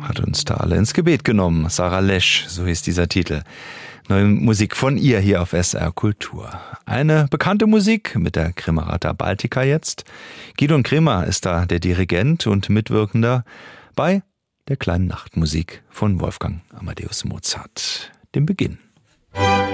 hat uns da alle ins Gebet genommen. Sarah Lesch, so hieß dieser Titel. Neue Musik von ihr hier auf SR Kultur. Eine bekannte Musik mit der Kremerata Baltica jetzt. Gidon Kremer ist da der Dirigent und Mitwirkender bei der kleinen Nachtmusik von Wolfgang Amadeus Mozart, dem Beginn.